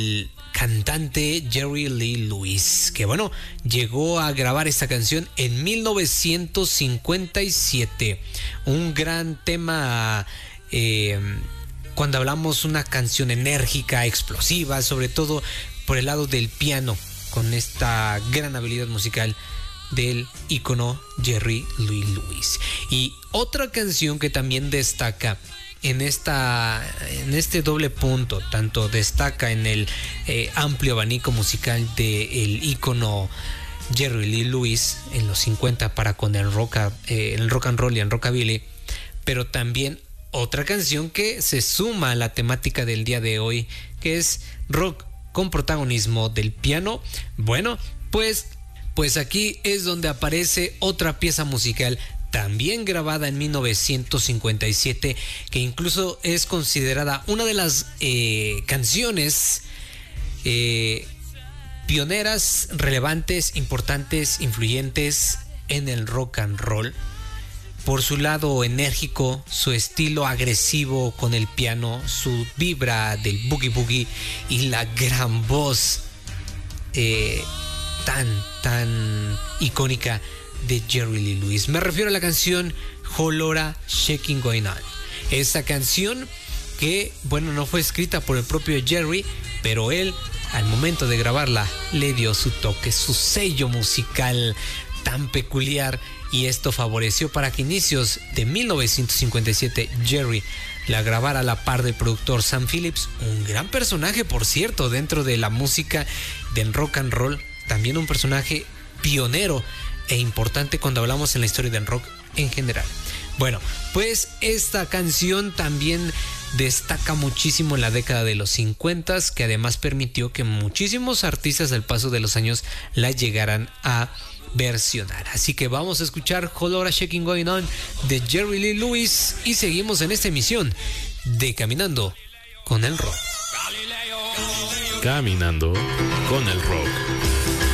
cantante Jerry Lee Lewis, que bueno, llegó a grabar esta canción en 1957. Un gran tema cuando hablamos una canción enérgica, explosiva, sobre todo por el lado del piano, con esta gran habilidad musical del ícono Jerry Lee Lewis. Y otra canción que también destaca en este doble punto, tanto destaca en el amplio abanico musical del ícono Jerry Lee Lewis en los 50 para con el rock and roll y el rockabilly, pero también otra canción que se suma a la temática del día de hoy, que es rock con protagonismo del piano. Bueno, pues aquí es donde aparece otra pieza musical también grabada en 1957, que incluso es considerada una de las canciones pioneras, relevantes, importantes, influyentes en el rock and roll. Por su lado enérgico, su estilo agresivo con el piano, su vibra del boogie boogie y la gran voz tan icónica de Jerry Lee Lewis. Me refiero a la canción Whole Lotta Shaking Going On. Esa canción que, bueno, no fue escrita por el propio Jerry, pero él, al momento de grabarla, le dio su toque, su sello musical tan peculiar, y esto favoreció para que inicios de 1957 Jerry la grabara a la par del productor Sam Phillips, un gran personaje, por cierto, dentro de la música del rock and roll, también un personaje pionero e importante cuando hablamos en la historia del rock en general. Bueno, pues esta canción también destaca muchísimo en la década de los 50, que además permitió que muchísimos artistas al paso de los años la llegaran a versionar. Así que vamos a escuchar Whole Lotta Shaking Going On de Jerry Lee Lewis y seguimos en esta emisión de Caminando con el Rock. Caminando con el Rock.